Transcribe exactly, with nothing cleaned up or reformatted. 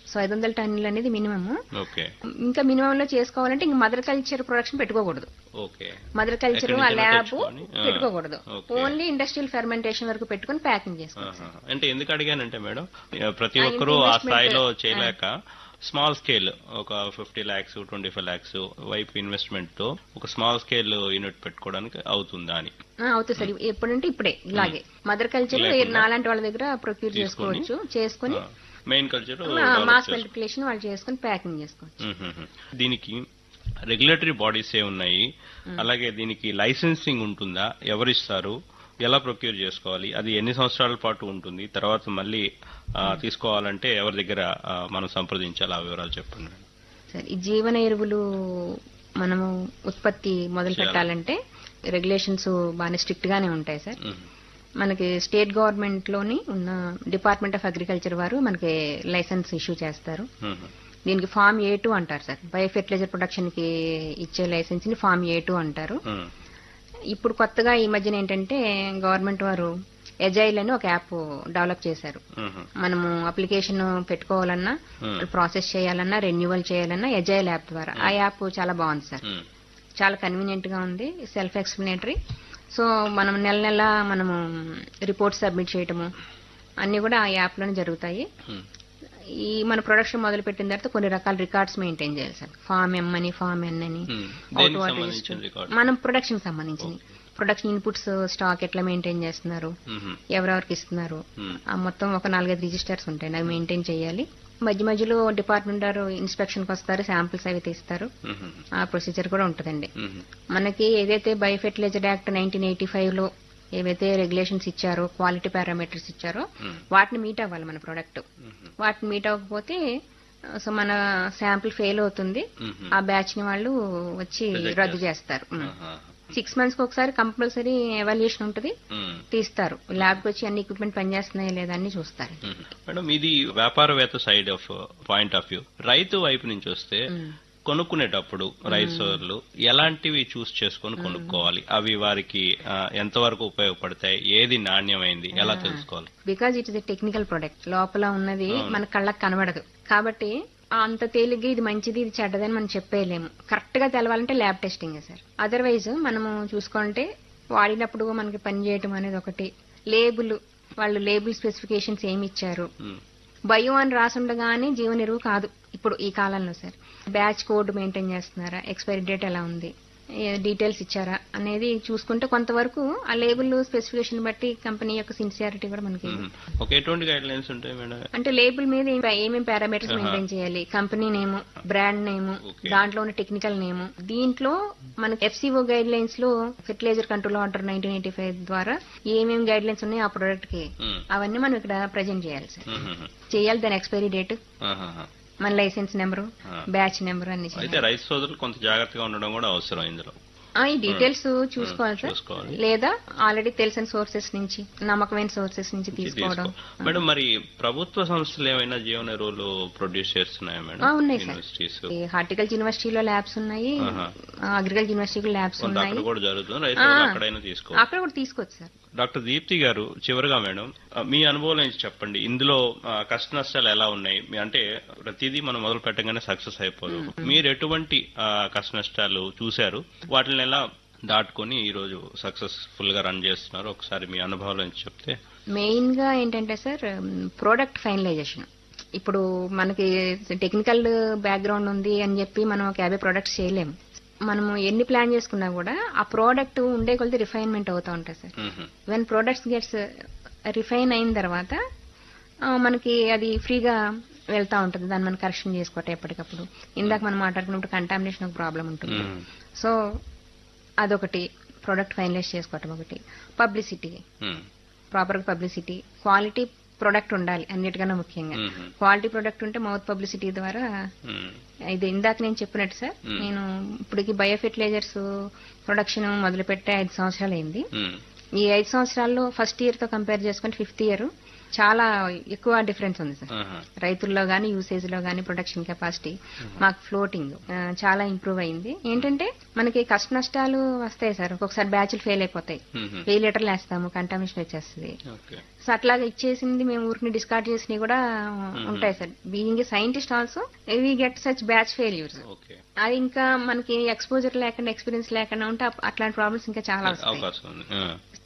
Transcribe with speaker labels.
Speaker 1: So ఐదు వందల టన్నులు అనేది మినిమం.
Speaker 2: ఓకే.
Speaker 1: ఇంకా మినిమం లో చేసుకోవాలంటే ఇంక మదర్ కల్చర్ ప్రొడక్షన్ పెట్టుకోకూడదు.
Speaker 2: ఓకే.
Speaker 1: మదర్ కల్చర్
Speaker 2: ఎక్కడి
Speaker 1: ఆ
Speaker 2: నుంచైనా
Speaker 1: ల్యాబ్
Speaker 2: తెచ్చుకొని, ఆ,
Speaker 1: పెట్టుకోకూడదు.
Speaker 2: ఓకే.
Speaker 1: ఓన్లీ ఇండస్ట్రియల్ ఫెర్మెంటేషన్ వరకు పెట్టుకుని ప్యాకింగ్ చేసుకోవచ్చు.
Speaker 2: ఆహా. అంటే ఎందుకు అడిగానంటే మేడం, ప్రతి
Speaker 1: ఆ,
Speaker 2: ఒక్కరూ
Speaker 1: ఇంత
Speaker 2: ఆ
Speaker 1: investment,
Speaker 2: స్థాయిలో
Speaker 1: ఆ.
Speaker 2: చేయలేక స్మాల్ స్కేల్ ఒక fifty lakhs twenty five lakhs వైపు ఇన్వెస్ట్మెంట్ తో ఒక స్మాల్ స్కేల్ యూనిట్ పెట్టుకోవడానికి అవుతుందా అని.
Speaker 1: ఆ, అవుతుంది సార్. ఎప్పుడంటే ఇప్పుడే ఇలాగే మదర్ కల్చర్
Speaker 2: లేకుండా
Speaker 1: నాలాంటి వాళ్ళ దగ్గర ప్రొక్యూర్
Speaker 2: తీసుకొని,
Speaker 1: చేసుకోవచ్చు. చేసుకుని
Speaker 2: మెయిన్ కల్చర్
Speaker 1: మాస్ మల్టిప్లికేషన్ వాళ్ళు చేసుకుని ప్యాకింగ్ చేసుకోవచ్చు.
Speaker 2: దీనికి రెగ్యులేటరీ బాడీస్ ఏ ఉన్నాయి, అలాగే దీనికి లైసెన్సింగ్ ఉంటుందా, ఎవరిస్తారు, ఎలా ప్రొక్యూర్ చేసుకోవాలి, అది ఎన్ని సంవత్సరాల పాటు ఉంటుంది, తర్వాత మళ్ళీ ఆ, తీసుకోవాలంటే ఎవరి దగ్గర ఆ, మనం సంప్రదించాలి, ఆ వివరాలు చెప్పండి.
Speaker 1: సార్ ఈ జీవన ఎరువులు మనము ఉత్పత్తి మొదలు
Speaker 2: చేయాలి.
Speaker 1: పెట్టాలంటే రెగ్యులేషన్స్ బాగా స్ట్రిక్ట్ గానే ఉంటాయి సార్.
Speaker 2: మ్మ్.
Speaker 1: మనకి స్టేట్ గవర్నమెంట్ లోని ఉన్న డిపార్ట్మెంట్ ఆఫ్ అగ్రికల్చర్ వారు మనకి లైసెన్స్ ఇష్యూ చేస్తారు.
Speaker 2: మ్మ్.
Speaker 1: దీనికి ఫామ్ ఏ టూ అంటారు సార్. బయో ఫెర్టిలైజర్ ప్రొడక్షన్ కి ఇచ్చే లైసెన్స్ ని ఫామ్ ఏ టూ అంటారు.
Speaker 2: మ్మ్.
Speaker 1: ఇప్పుడు కొత్తగా ఈ మధ్యన ఏంటంటే గవర్నమెంట్ వారు ఎజైల్ అని ఒక యాప్ డెవలప్ చేశారు.
Speaker 2: మ్మ్.
Speaker 1: మనము అప్లికేషన్ పెట్టుకోవాలన్నా,
Speaker 2: మ్మ్.
Speaker 1: ప్రాసెస్ చేయాలన్నా, రెన్యువల్ చేయాలన్నా ఎజైల్ యాప్ ద్వారా. ఆ యాప్ చాలా బాగుంది సార్.
Speaker 2: మ్మ్.
Speaker 1: చాలా కన్వీనియంట్ గా ఉంది, సెల్ఫ్ ఎక్స్ప్లెనేటరీ. సో మనం నెల నెల మనము రిపోర్ట్ సబ్మిట్ చేయటము అన్ని కూడా ఆ యాప్ లోనే జరుగుతాయి.
Speaker 2: మ్మ్.
Speaker 1: ఈ మన ప్రొడక్షన్ మొదలు పెట్టిన తర్వాత కొన్ని రకాల రికార్డ్స్ మెయింటైన్ చేయాలి సార్. ఫామ్ ఎం అని, ఫామ్ ఎన్ అని,
Speaker 2: మ్మ్.
Speaker 1: అవుట్
Speaker 2: దేనికి
Speaker 1: వాటర్
Speaker 2: సంబంధించిన రికార్డ్?
Speaker 1: మనం ప్రొడక్షన్ సంబంధించింది. ప్రొడక్షన్ ఇన్పుట్స్ స్టాక్ ఎట్లా మెయింటైన్ చేస్తున్నారు,
Speaker 2: మ్మ్.
Speaker 1: ఎవరెవరికి ఇస్తున్నారు,
Speaker 2: మ్మ్.
Speaker 1: ఆ మొత్తం ఒక నాలుగైదు రిజిస్టర్స్ ఉంటాయి, అవి మెయింటైన్ చేయాలి. మధ్య మధ్యలో డిపార్ట్మెంట్ వారు ఇన్స్పెక్షన్ కి వస్తారు, శాంపిల్స్ అవి తీస్తారు.
Speaker 2: మ్మ్.
Speaker 1: ఆ ప్రొసీజర్ కూడా ఉంటుందండి.
Speaker 2: మ్మ్.
Speaker 1: మనకి ఏదైతే bio fertiliser act nineteen eighty five లో ఏవైతే రెగ్యులేషన్స్ ఇచ్చారో, క్వాలిటీ పారామీటర్స్ ఇచ్చారో
Speaker 2: మ్మ్.
Speaker 1: వాటిని మీట్ అవ్వాలి మన ప్రొడక్ట్.
Speaker 2: మ్మ్.
Speaker 1: వాటిని మీట్ అవ్వకపోతే సో మన శాంపిల్ ఫెయిల్ అవుతుంది.
Speaker 2: మ్మ్.
Speaker 1: ఆ బ్యాచ్ ని వాళ్ళు వచ్చి
Speaker 2: Reject
Speaker 1: రద్దు
Speaker 2: చేస్తారు.
Speaker 1: చేస్తారు.
Speaker 2: ఆహా.
Speaker 1: సిక్స్ మంత్స్ కి ఒకసారి కంపల్సరీ ఎవాల్యుయేషన్ ఉంటుంది,
Speaker 2: మ్మ్.
Speaker 1: తీస్తారు. ల్యాబ్ కి వచ్చి అన్ని ఎక్విప్మెంట్ పనిచేస్తున్నాయా లేదా అని చూస్తారు.
Speaker 2: మ్మ్. మేడం, ఇది వ్యాపారవేత్త side of point of view. రైతు వైపు నుంచి వస్తే
Speaker 1: మ్మ్.
Speaker 2: కొనుక్కునేటప్పుడు రైతు సోదరులు ఎలాంటివి చూస్ చేసుకొని కొనుక్కోవాలి, అవి వారికి ఆ, ఎంతవరకు ఉపయోగపడతాయి, ఏది నాణ్యమైంది, ఎలా తెలుసుకోవాలి?
Speaker 1: Because it is a technical product. లోపల ఉన్నది
Speaker 2: అవును.
Speaker 1: మన కళ్ళకి కనబడదు కాబట్టి అంత తేలిగ్గా ఇది మంచిది ఇది చెడ్డదని మనం చెప్పేయలేము. కరెక్ట్ గా తెలవాలంటే ల్యాబ్ టెస్టింగ్ సార్. అదర్వైజ్ మనము చూసుకుంటే వాడినప్పుడు మనకి పని చేయటం అనేది ఒకటి. లేబుల్, వాళ్ళు లేబుల్ స్పెసిఫికేషన్స్ ఏమి ఇచ్చారు,
Speaker 2: మ్మ్.
Speaker 1: బయో అని రాసుండగానే జీవన ఎరువు కాదు ఇప్పుడు ఈ కాలంలో సార్. బ్యాచ్ కోడ్ మెయింటైన్ చేస్తున్నారా, ఎక్స్పైరీ డేట్ ఎలా ఉంది, డీటెయిల్స్ ఇచ్చారా అనేది చూసుకుంటే కొంతవరకు ఆ లేబుల్ స్పెసిఫికేషన్ బట్టి కంపెనీ యొక్క సిన్సియారిటీ కూడా మనకి.
Speaker 2: మ్మ్. ఒక ఎటువంటి గైడ్ లైన్స్ ఉంటాయి మేడం?
Speaker 1: అంటే లేబుల్ మీద ఏం- ఏమేం పారామీటర్స్
Speaker 2: ఆహా.
Speaker 1: మెయింటైన్ చేయాలి, company name, brand name,
Speaker 2: okay.
Speaker 1: దాంట్లో ఉన్న టెక్నికల్ నేమ్. దీంట్లో మనకి ఎఫ్సిఓ గైడ్ లైన్స్ లో fertiliser control order nineteen eighty five ద్వారా ఏమేమి గైడ్ లైన్స్ ఉన్నాయో ఆ ప్రొడక్ట్ కి
Speaker 2: మ్మ్. అవన్నీ
Speaker 1: అవన్నీ మనం ఇక్కడ ప్రజెంట్ చేయాలి సార్.
Speaker 2: మ్మ్.
Speaker 1: చేయాలి, దాని ఎక్స్పైరీ డేట్,
Speaker 2: ఆహాహా.
Speaker 1: మన లైసెన్స్ నెంబరు,
Speaker 2: ఆ.
Speaker 1: బ్యాచ్ నెంబర్ అన్ని
Speaker 2: అయితే
Speaker 1: చేయాలి.
Speaker 2: రైతు సోదరులు కొంత జాగ్రత్తగా ఉండడం కూడా అవసరం ఇందులో.
Speaker 1: ఆ, ఈ డీటెయిల్స్ చూసుకోవాలి సార్.
Speaker 2: చూసుకోవాలి.
Speaker 1: లేదా ఆల్రెడీ తెలిసిన సోర్సెస్ నుంచి, నమ్మకమైన సోర్సెస్ నుంచి తీసుకోవడం.
Speaker 2: తీసుకో. మేడం, మరి ప్రభుత్వ సంస్థలు ఏమైనా జీవన ఎరువులు ప్రొడ్యూస్ చేస్తున్నాయా మేడం?
Speaker 1: ఆ, ఉన్నాయి సార్.
Speaker 2: యూనివర్సిటీస్
Speaker 1: హార్టికల్చర్ యూనివర్సిటీలో ల్యాబ్స్ ఉన్నాయి,
Speaker 2: ఆహా.
Speaker 1: అగ్రికల్చర్ యూనివర్సిటీలో ల్యాబ్స్
Speaker 2: కొంత
Speaker 1: ఉన్నాయి.
Speaker 2: అక్కడ కూడా జరుగుతుంది, రైతు
Speaker 1: ఆ.
Speaker 2: సోదరులు అక్కడైనా తీసుకో.
Speaker 1: అక్కడ కూడా తీసుకోవచ్చు సార్.
Speaker 2: డాక్టర్ దీప్తి గారు, చివరిగా మేడం మీ అనుభవం నుంచి చెప్పండి. ఇందులో ఆ, కష్ట నష్టాలు ఎలా ఉన్నాయి? మీ- అంటే ప్రతిదీ మనం మొదలు పెట్టగానే సక్సెస్ అయిపోదు. మీరు ఎటువంటి ఆ, కష్ట నష్టాలు చూశారు, వాటిని ఎలా దాటుకొని ఈ రోజు సక్సెస్ఫుల్ గా రన్ చేస్తున్నారు? ఒకసారి మీ అనుభవాల నుంచి చెప్తే.
Speaker 1: మెయిన్ గా ఏంటంటే సార్, ప్రోడక్ట్ ఫైనలైజేషన్. ఇప్పుడు మనకి టెక్నికల్ బ్యాక్గ్రౌండ్ ఉంది అని చెప్పి మనం ఒక యాభై ప్రొడక్ట్స్ చేయలేము. మనము ఎన్ని ప్లాన్ చేసుకున్నా కూడా ఆ ప్రోడక్ట్ ఉండే కొద్ది రిఫైన్మెంట్ అవుతా ఉంటాయి sir.
Speaker 2: Hmm.
Speaker 1: When products gets refine అయిన తర్వాత ఆ, మనకి అది ఫ్రీగా వెళ్తా ఉంటుంది. దాన్ని మనం కరెక్షన్ చేసుకోవటం ఎప్పటికప్పుడు. ఇందాక మనం మాట్లాడుకున్నప్పుడు కంటామినేషన్ ఒక ప్రాబ్లం ఉంటుంది.
Speaker 2: మ్మ్.
Speaker 1: సో అదొకటి, ప్రోడక్ట్ ఫైనలైజ్ చేసుకోవటం ఒకటి. పబ్లిసిటీ,
Speaker 2: మ్మ్.
Speaker 1: ప్రాపర్ గా పబ్లిసిటీ, క్వాలిటీ ప్రొడక్ట్ ఉండాలి అన్నిటికన్నా ముఖ్యంగా.
Speaker 2: మ్మ్.
Speaker 1: క్వాలిటీ ప్రొడక్ట్ ఉంటే మౌత్ పబ్లిసిటీ ద్వారా
Speaker 2: మ్మ్.
Speaker 1: ఇది ఇందాక నేను చెప్పినట్టు సార్,
Speaker 2: మ్మ్.
Speaker 1: నేను ఇప్పటికి బయో ఫెర్టిలైజర్స్ ప్రొడక్షన్ మొదలు పెట్టే ఐదు సంవత్సరాలు అయింది.
Speaker 2: మ్మ్.
Speaker 1: ఈ ఐదు సంవత్సరాల్లో ఫస్ట్ ఇయర్ తో కంపేర్ చేసుకుని ఫిఫ్త్ ఇయర్ చాలా ఎక్కువ డిఫరెన్స్ ఉంది సార్.
Speaker 2: ఆహా.
Speaker 1: రైతుల్లో గానీ యూసేజ్ లో గానీ ప్రొడక్షన్ కెపాసిటీ మాకు ఫ్లోటింగ్ చాలా ఇంప్రూవ్ అయింది. ఏంటంటే మనకి కష్ట నష్టాలు వస్తాయి సార్, ఒక్కొక్కసారి బ్యాచ్లు ఫెయిల్ అయిపోతాయి,
Speaker 2: మ్మ్.
Speaker 1: వెయ్యి లీటర్లు వేస్తాము, కంటామినేషన్ వచ్చేస్తుంది.
Speaker 2: ఓకే.
Speaker 1: సో అట్లాగా ఇచ్చేసింది మేము ఊరికి డిస్కార్డ్ చేసినవి కూడా ఉంటాయి sir. Being a scientist also we get such batch failures.
Speaker 2: Okay.
Speaker 1: అది ఇంకా మనకి ఎక్స్పోజర్ లేకుండా ఎక్స్పీరియన్స్ లేకుండా ఉంటే అప్- అట్లాంటి ప్రాబ్లమ్స్ ఇంకా చాలా వస్తాయి.
Speaker 2: అవకాశం ఉంది. ఆ.